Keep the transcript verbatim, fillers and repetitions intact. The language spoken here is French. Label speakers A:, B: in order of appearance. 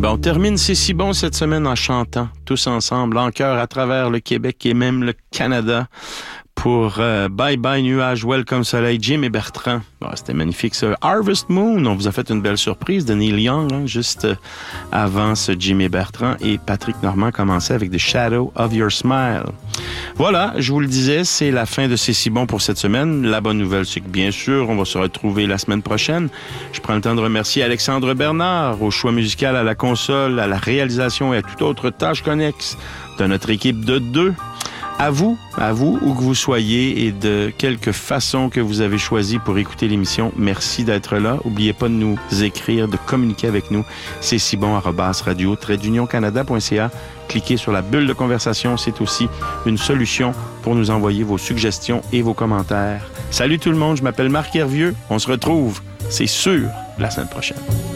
A: Ben, on termine C'est si bon cette semaine en chantant, tous ensemble, en chœur à travers le Québec et même le Canada. Pour euh, Bye Bye Nuage, Welcome Soleil, Jim et Bertrand. Bon, c'était magnifique ça. Harvest Moon, on vous a fait une belle surprise de Neil Young, hein, juste avant ce Jim et Bertrand. Et Patrick Normand commençait avec The Shadow of Your Smile. Voilà, je vous le disais, c'est la fin de C'est si bon pour cette semaine. La bonne nouvelle, c'est que bien sûr, on va se retrouver la semaine prochaine. Je prends le temps de remercier Alexandre Bernard au choix musical, à la console, à la réalisation et à toute autre tâche connexe de notre équipe de deux. À vous, à vous, où que vous soyez et de quelque façon que vous avez choisi pour écouter l'émission, merci d'être là. N'oubliez pas de nous écrire, de communiquer avec nous. C'est si bon, arobase radio, trait d'union canada point c a. Cliquez sur la bulle de conversation, c'est aussi une solution pour nous envoyer vos suggestions et vos commentaires. Salut tout le monde, je m'appelle Marc Hervieux. On se retrouve, c'est sûr, la semaine prochaine.